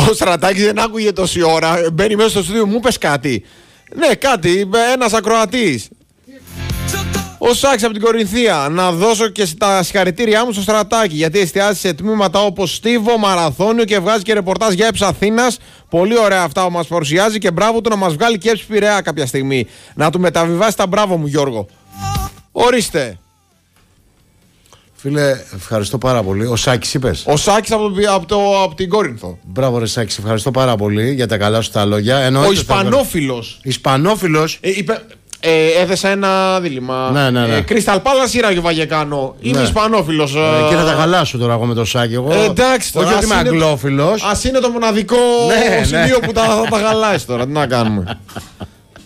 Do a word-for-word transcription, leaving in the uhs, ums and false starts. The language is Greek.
Ο Στρατάκης δεν άκουγε τόση ώρα. Μπαίνει μέσα στο στούντιο, μου πες κάτι. Ναι, κάτι, ένας ακροατής. Ο Σάκης από την Κορινθία. Να δώσω και τα συγχαρητήριά μου στο Στρατάκη, γιατί εστιάζει σε τμήματα όπως Στίβο, Μαραθώνιο και βγάζει και ρεπορτάζ για έψ Αθήνας. Πολύ ωραία αυτά που μας παρουσιάζει και μπράβο του να μας βγάλει και έψ Πειραιά κάποια στιγμή. Να του μεταβιβάσει τα μπράβο μου, Γιώργο. Ορίστε. Φίλε, ευχαριστώ πάρα πολύ. Ο Σάκης είπες? Ο Σάκης από, το, από, το, από την Κόρινθο. Μπράβο, ρε Σάκη, ευχαριστώ πάρα πολύ για τα καλά σου τα λόγια. Εννοείται, ο Ισπανόφιλος. Ισπανόφιλος. Ε, είπε, ε, έδεσα ένα δίλημμα. Ναι, ναι, ναι. Κρίσταλ Πάλας ή Ράγιο Βαγεκάνο. Είμαι ναι. Ισπανόφιλος. Ε, και θα τα χαλάσω τώρα εγώ με το Σάκη. Εγώ... Ε, εντάξει τώρα. Όχι ότι είμαι αγγλόφιλος. Ας είναι το μοναδικό ναι, σημείο ναι. που τα, θα τα χαλάσει τώρα. Τι να κάνουμε.